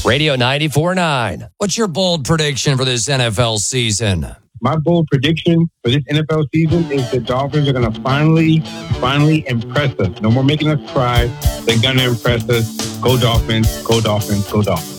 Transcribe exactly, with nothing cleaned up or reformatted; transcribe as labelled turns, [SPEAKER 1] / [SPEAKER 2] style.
[SPEAKER 1] Radio ninety-four point nine. What's your bold prediction for this N F L season?
[SPEAKER 2] My bold prediction for this N F L season is the Dolphins are going to finally, finally impress us. No more making us cry. They're going to impress us. Go Dolphins, go Dolphins, go Dolphins.